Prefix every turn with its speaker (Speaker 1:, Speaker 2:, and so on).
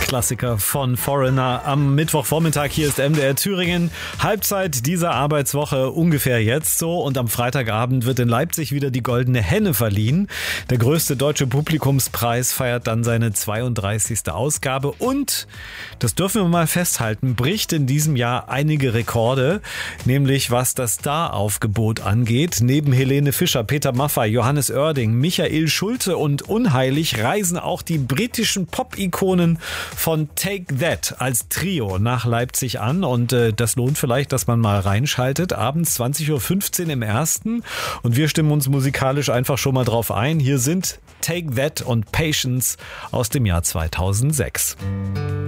Speaker 1: Klassiker von Foreigner am Mittwochvormittag. Hier ist MDR Thüringen. Halbzeit dieser Arbeitswoche ungefähr jetzt so. Und am Freitagabend wird in Leipzig wieder die Goldene Henne verliehen. Der größte deutsche Publikumspreis feiert dann seine 32. Ausgabe. Und, das dürfen wir mal festhalten, bricht in diesem Jahr einige Rekorde. Nämlich was das Star-Aufgebot angeht. Neben Helene Fischer, Peter Maffay, Johannes Oerding, Michael Schulte und Unheilig reisen auch die britischen Pop-Ikonen von Take That als Trio nach Leipzig an. Und das lohnt vielleicht, dass man mal reinschaltet. Abends 20.15 Uhr im Ersten. Und wir stimmen uns musikalisch einfach schon mal drauf ein. Hier sind Take That und Patience aus dem Jahr 2006.